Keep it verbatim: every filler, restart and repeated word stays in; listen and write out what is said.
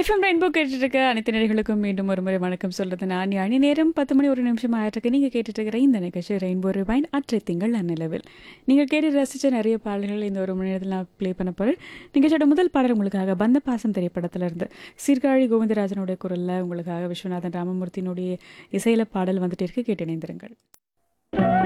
FM rainbow கேட்டுட்டு இருக்க அனைத்து நேயர்களுக்கும் மீண்டும் ஒரு முறை வணக்கம் சொல்றது நான் அணி நேரம் பத்து மணி ஒரு நிமிஷம் ஆயிட்டிருக்கு. நீங்கள் கேட்டுட்டு இருக்கிற இந்த நிகழ்ச்சி ரெயின்போ ரிவைன் அற்றை திங்கள் அந்நிலவில் நீங்கள் கேட்டு ரசித்த நிறைய பாடல்கள் இந்த ஒரு மணி நேரத்தில் நான் ப்ளே பண்ண போகிறேன். நிகழ்ச்சியோட முதல் பாடல் உங்களுக்காக பந்த பாசம் திரைப்படத்தில் இருந்து சீர்காழி கோவிந்தராஜனுடைய குரலில் உங்களுக்காக விஸ்வநாதன் ராமமூர்த்தியினுடைய இசையில பாடல் வந்துட்டு இருக்கு. கேட்டு இணைந்திருங்கள்.